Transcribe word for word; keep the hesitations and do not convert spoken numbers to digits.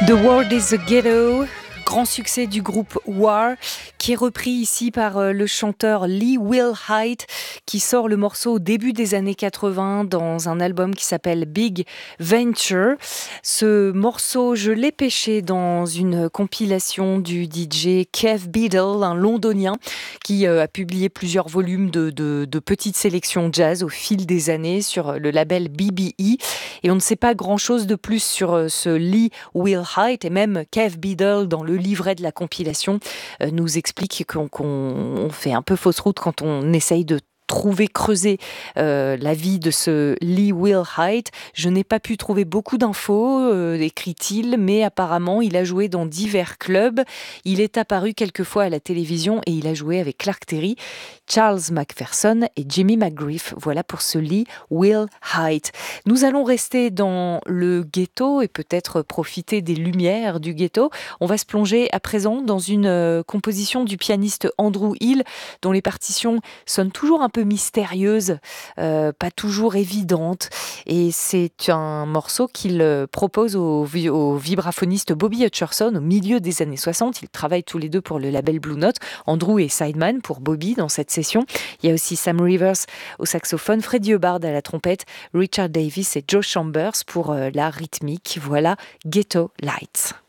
The World is a Ghetto, grand succès du groupe War, qui est repris ici par euh, le chanteur Lee Will Height, qui sort le morceau au début des années quatre-vingts dans un album qui s'appelle Big Venture. Ce morceau, je l'ai pêché dans une compilation du D J Kev Beadle, un londonien, qui euh, a publié plusieurs volumes de, de, de petites sélections jazz au fil des années sur le label B B E. Et on ne sait pas grand-chose de plus sur euh, ce Lee Will Height, et même Kev Beadle, dans le livret de la compilation, euh, nous explique qu'on, qu'on on fait un peu fausse route quand on essaye de trouver, creuser euh, la vie de ce Lee Will Height. Je n'ai pas pu trouver beaucoup d'infos, euh, écrit-il, mais apparemment il a joué dans divers clubs. Il est apparu quelquefois à la télévision et il a joué avec Clark Terry, Charles McPherson et Jimmy McGriff. Voilà pour ce Lee Will Height. Nous allons rester dans le ghetto et peut-être profiter des lumières du ghetto. On va se plonger à présent dans une euh, composition du pianiste Andrew Hill, dont les partitions sonnent toujours un peu mystérieuse, euh, pas toujours évidente, et c'est un morceau qu'il propose au, au vibraphoniste Bobby Hutcherson au milieu des années soixante. Ils travaillent tous les deux pour le label Blue Note, Andrew est sideman pour Bobby dans cette session. Il y a aussi Sam Rivers au saxophone, Freddie Hubbard à la trompette, Richard Davis et Joe Chambers pour euh, la rythmique. Voilà Ghetto Lights.